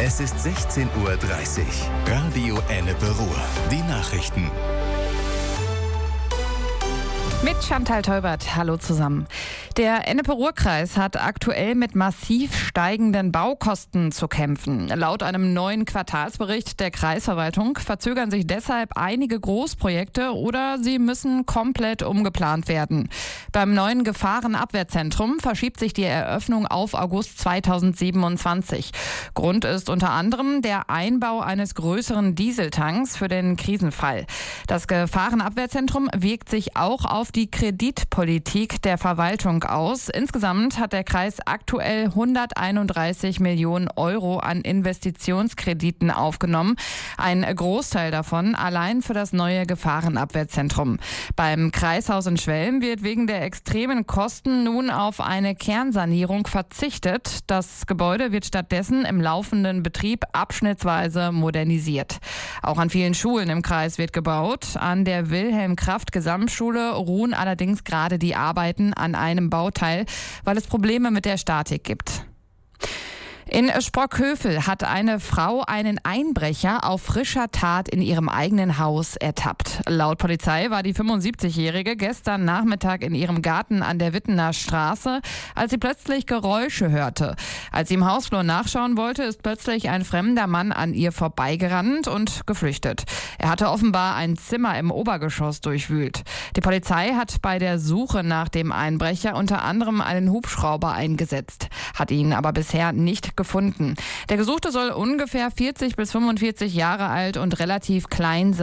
Es ist 16:30 Uhr. Radio Ennepe Ruhr. Die Nachrichten. Mit Chantal Teubert. Hallo zusammen. Der Ennepe-Ruhr-Kreis hat aktuell mit massiv steigenden Baukosten zu kämpfen. Laut einem neuen Quartalsbericht der Kreisverwaltung verzögern sich deshalb einige Großprojekte oder sie müssen komplett umgeplant werden. Beim neuen Gefahrenabwehrzentrum verschiebt sich die Eröffnung auf August 2027. Grund ist unter anderem der Einbau eines größeren Dieseltanks für den Krisenfall. Das Gefahrenabwehrzentrum wirkt sich auch auf die Kreditpolitik der Verwaltung aus. Insgesamt hat der Kreis aktuell 131 Millionen Euro an Investitionskrediten aufgenommen. Ein Großteil davon allein für das neue Gefahrenabwehrzentrum. Beim Kreishaus in Schwelm wird wegen der extremen Kosten nun auf eine Kernsanierung verzichtet. Das Gebäude wird stattdessen im laufenden Betrieb abschnittsweise modernisiert. Auch an vielen Schulen im Kreis wird gebaut. An der Wilhelm-Kraft-Gesamtschule ruhen allerdings gerade die Arbeiten an einem Bauteil, weil es Probleme mit der Statik gibt. In Sprockhövel hat eine Frau einen Einbrecher auf frischer Tat in ihrem eigenen Haus ertappt. Laut Polizei war die 75-Jährige gestern Nachmittag in ihrem Garten an der Wittener Straße, als sie plötzlich Geräusche hörte. Als sie im Hausflur nachschauen wollte, ist plötzlich ein fremder Mann an ihr vorbeigerannt und geflüchtet. Er hatte offenbar ein Zimmer im Obergeschoss durchwühlt. Die Polizei hat bei der Suche nach dem Einbrecher unter anderem einen Hubschrauber eingesetzt, hat ihn aber bisher nicht gefunden. Der Gesuchte soll ungefähr 40 bis 45 Jahre alt und relativ klein sein.